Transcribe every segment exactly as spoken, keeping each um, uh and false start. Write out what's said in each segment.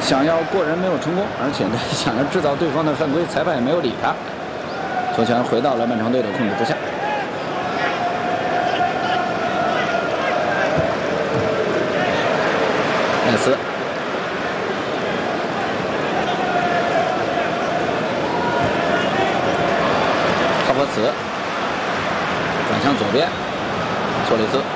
想要过人没有成功，而且呢想要制造对方的犯规，裁判也没有理他。球权回到了曼城队的控制之下。奈斯，哈弗茨转向左边，索里斯，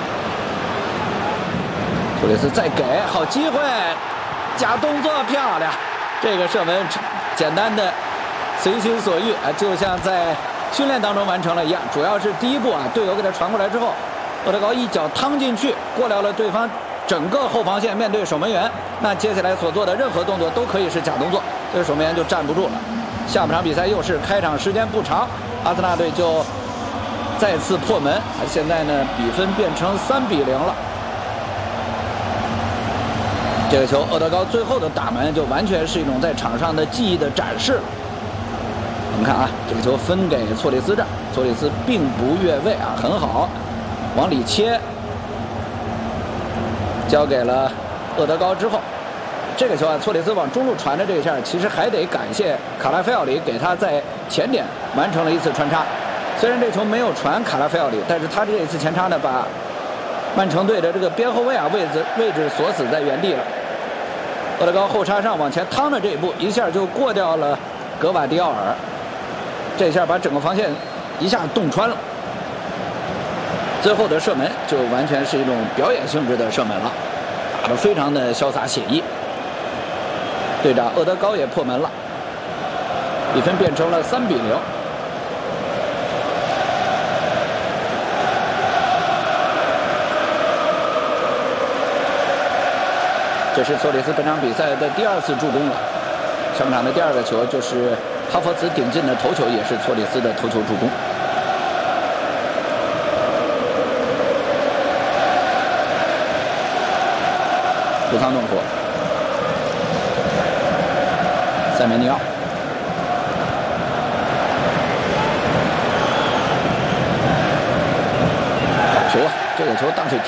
索里斯再给，好机会，假动作漂亮，这个射门简单的随心所欲啊，就像在训练当中完成了一样。主要是第一步啊，队友给他传过来之后，厄德高一脚趟进去，过了了对方整个后防线，面对守门员，那接下来所做的任何动作都可以是假动作，这个守门员就站不住了。下半场比赛又是开场时间不长，阿森纳队就再次破门，现在呢比分变成三比零了。这个球，厄德高最后的打门就完全是一种在场上的技艺的展示。我们看啊，这个球分给错里斯这儿，错里斯并不越位啊，很好，往里切，交给了厄德高之后，这个球啊，错里斯往中路传的这一下，其实还得感谢卡拉菲奥里给他在前点完成了一次穿插。虽然这球没有传卡拉菲奥里，但是他这一次前插呢，把曼城队的这个边后卫啊位置位置锁死在原地了。厄德高后插上往前趟的这一步，一下就过掉了格瓦迪奥尔，这下把整个防线一下洞穿了。最后的射门就完全是一种表演性质的射门了，打得非常的潇洒写意。队长厄德高也破门了，比分变成了三比零。这是索里斯本场比赛的第二次助攻了，上场的第二个球就是哈弗茨顶进的头球，也是索里斯的头球助攻。布桑诺夫，塞梅尼奥，好球啊！这个球大腿